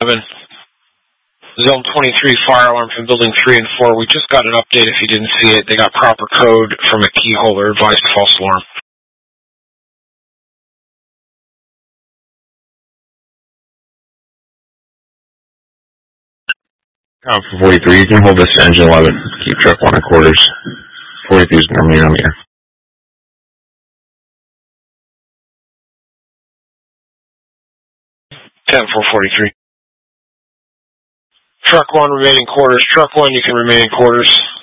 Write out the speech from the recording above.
Zone 23 fire alarm from building 3 and 4. We just got an update if you didn't see it. They got proper code from a key holder, advised false alarm. For 43, you can hold this to engine 11. Keep truck 1 at quarters. 43 is normally on the air. 10-4-43. Truck 1 remaining quarters. Truck 1, you can remain in quarters.